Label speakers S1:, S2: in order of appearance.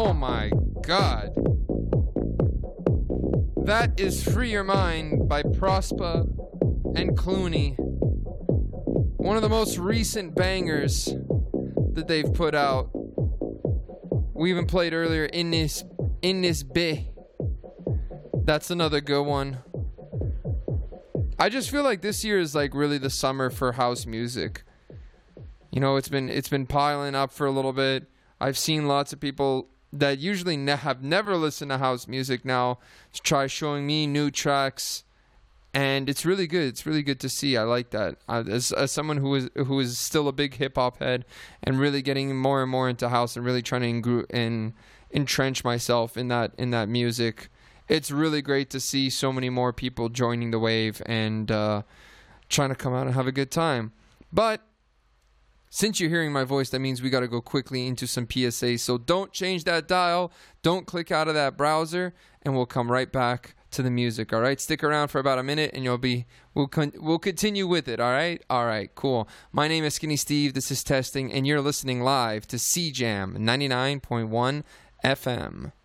S1: Oh my God. That is Free Your Mind by Prospa and Clooney. One of the most recent bangers that they've put out. We even played earlier In This Bay. That's another good one. I just feel like this year is like really the summer for house music. You know, it's been piling up for a little bit. I've seen lots of people that usually have never listened to house music now try showing me new tracks, and it's really good. It's really good to see. I like that. As someone who is still a big hip hop head and really getting more and more into house and really trying to entrench myself in that music, it's really great to see so many more people joining the wave and trying to come out and have a good time. But since you're hearing my voice, that means we got to go quickly into some PSAs. So don't change that dial. Don't click out of that browser, and we'll come right back to the music. All right, stick around for about a minute, and we'll continue with it. All right, cool. My name is Skinny Steve. This is Testing, and you're listening live to CJAM 99.1 FM.